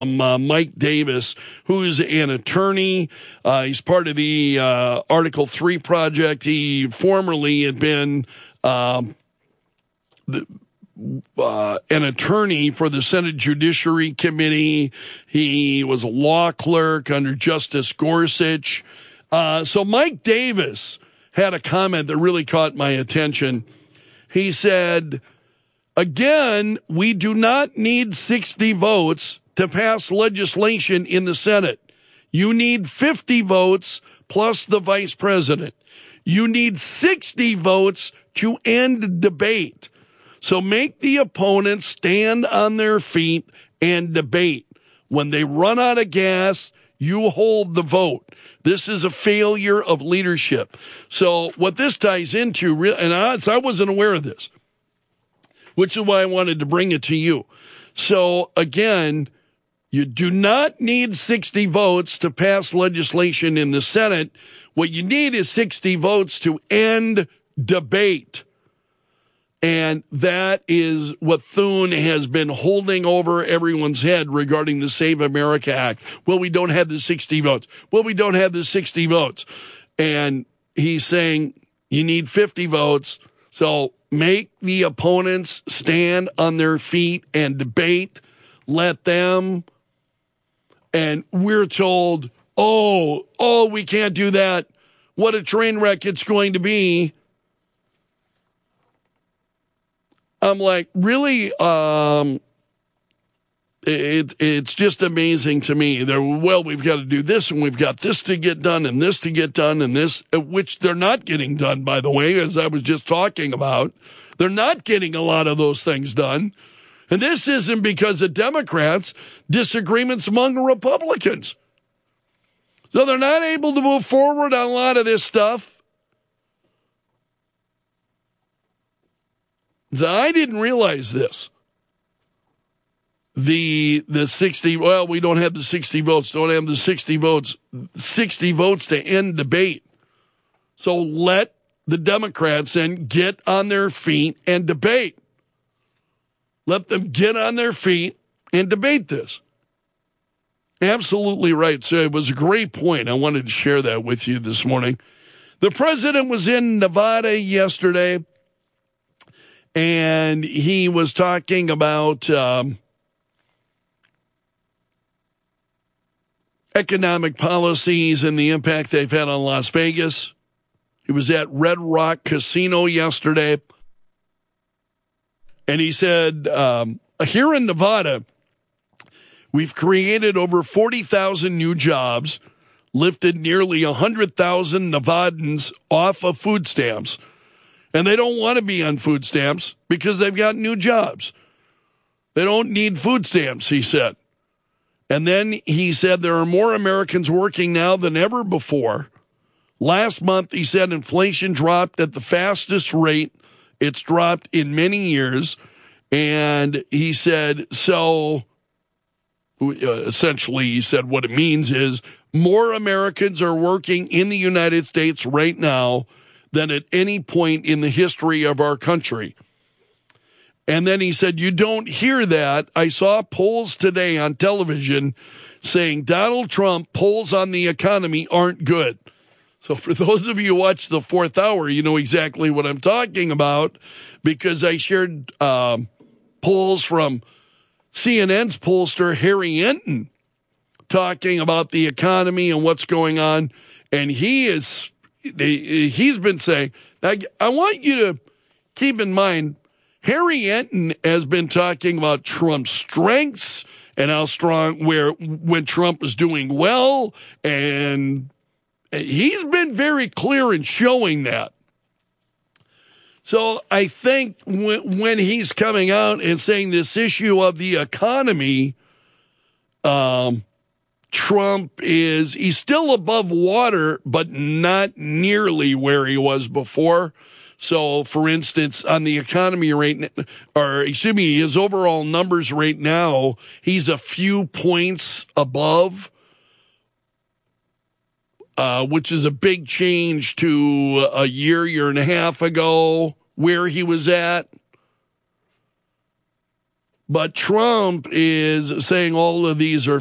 Mike Davis, who's an attorney. He's part of the Article 3 project. He formerly had been an attorney for the Senate Judiciary Committee. He was a law clerk under Justice Gorsuch. So Mike Davis had a comment that really caught my attention. He said, again, we do not need 60 votes to pass legislation in the Senate. You need 50 votes plus the vice president. You need 60 votes to end debate. So make the opponents stand on their feet and debate. When they run out of gas, you hold the vote. This is a failure of leadership. So what this ties into, and I wasn't aware of this, which is why I wanted to bring it to you. So again, you do not need 60 votes to pass legislation in the Senate. What you need is 60 votes to end debate. And that is what Thune has been holding over everyone's head regarding the Save America Act. Well, we don't have the 60 votes. Well, we don't have the 60 votes. And he's saying you need 50 votes. So make the opponents stand on their feet and debate. Let them. And we're told, oh, we can't do that. What a train wreck it's going to be. I'm like, really? It's just amazing to me. We've got to do this, and we've got this to get done, and this to get done, and this, which they're not getting done, by the way, as I was just talking about. They're not getting a lot of those things done. And this isn't because of Democrats, disagreements among Republicans. So they're not able to move forward on a lot of this stuff. So I didn't realize this. The 60, well, we don't have the 60 votes, don't have the 60 votes. 60 votes to end debate. So let the Democrats then get on their feet and debate. Let them get on their feet and debate this. Absolutely right. So it was a great point. I wanted to share that with you this morning. The president was in Nevada yesterday, and he was talking about economic policies and the impact they've had on Las Vegas. He was at Red Rock Casino yesterday. And he said, here in Nevada, we've created over 40,000 new jobs, lifted nearly 100,000 Nevadans off of food stamps. And they don't want to be on food stamps because they've got new jobs. They don't need food stamps, he said. And then he said there are more Americans working now than ever before. Last month, he said inflation dropped at the fastest rate it's dropped in many years. And he said, so essentially, he said what it means is more Americans are working in the United States right now than at any point in the history of our country. And then he said, you don't hear that. I saw polls today on television saying Donald Trump polls on the economy aren't good. So for those of you who watch the fourth hour, you know exactly what I'm talking about because I shared polls from CNN's pollster Harry Enton talking about the economy and what's going on. And he's been saying, I want you to keep in mind, Harry Enton has been talking about Trump's strengths and how strong, when Trump is doing well, and he's been very clear in showing that. So I think when he's coming out and saying this issue of the economy, Trump he's still above water, but not nearly where he was before. So, for instance, on the economy rate, his overall numbers right now, he's a few points above, which is a big change to a year and a half ago where he was at. But Trump is saying all of these are